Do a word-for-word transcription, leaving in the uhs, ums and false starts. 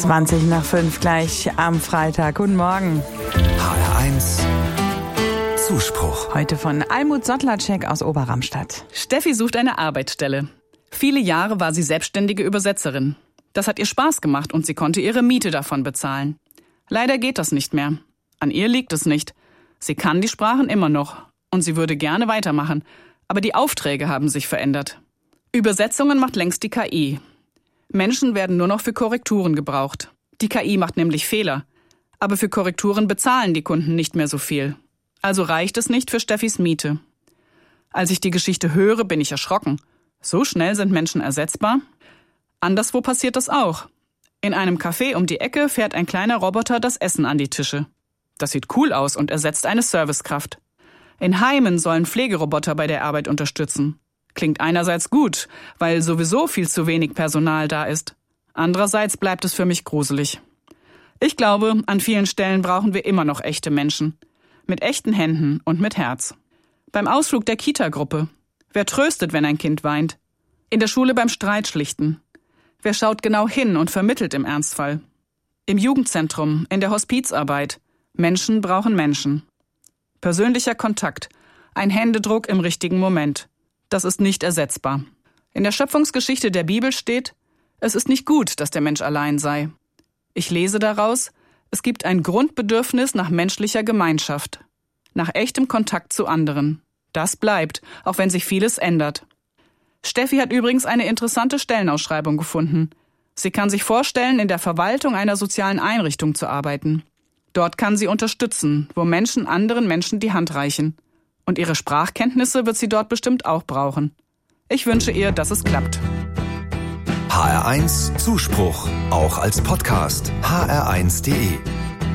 zwanzig nach fünf gleich am Freitag. Guten Morgen. H R eins Zuspruch. Heute von Almut Sottlerczek aus Oberramstadt. Steffi sucht eine Arbeitsstelle. Viele Jahre war sie selbstständige Übersetzerin. Das hat ihr Spaß gemacht und sie konnte ihre Miete davon bezahlen. Leider geht das nicht mehr. An ihr liegt es nicht. Sie kann die Sprachen immer noch und sie würde gerne weitermachen. Aber die Aufträge haben sich verändert. Übersetzungen macht längst die K I. Menschen werden nur noch für Korrekturen gebraucht. Die K I macht nämlich Fehler. Aber für Korrekturen bezahlen die Kunden nicht mehr so viel. Also reicht es nicht für Steffis Miete. Als ich die Geschichte höre, bin ich erschrocken. So schnell sind Menschen ersetzbar? Anderswo passiert das auch. In einem Café um die Ecke fährt ein kleiner Roboter das Essen an die Tische. Das sieht cool aus und ersetzt eine Servicekraft. In Heimen sollen Pflegeroboter bei der Arbeit unterstützen. Klingt einerseits gut, weil sowieso viel zu wenig Personal da ist. Andererseits bleibt es für mich gruselig. Ich glaube, an vielen Stellen brauchen wir immer noch echte Menschen. Mit echten Händen und mit Herz. Beim Ausflug der Kita-Gruppe. Wer tröstet, wenn ein Kind weint? In der Schule beim Streit schlichten. Wer schaut genau hin und vermittelt im Ernstfall? Im Jugendzentrum, in der Hospizarbeit. Menschen brauchen Menschen. Persönlicher Kontakt. Ein Händedruck im richtigen Moment. Das ist nicht ersetzbar. In der Schöpfungsgeschichte der Bibel steht, es ist nicht gut, dass der Mensch allein sei. Ich lese daraus, es gibt ein Grundbedürfnis nach menschlicher Gemeinschaft, nach echtem Kontakt zu anderen. Das bleibt, auch wenn sich vieles ändert. Steffi hat übrigens eine interessante Stellenausschreibung gefunden. Sie kann sich vorstellen, in der Verwaltung einer sozialen Einrichtung zu arbeiten. Dort kann sie unterstützen, wo Menschen anderen Menschen die Hand reichen. Und ihre Sprachkenntnisse wird sie dort bestimmt auch brauchen. Ich wünsche ihr, dass es klappt. H R eins Zuspruch, auch als Podcast. H R eins punkt de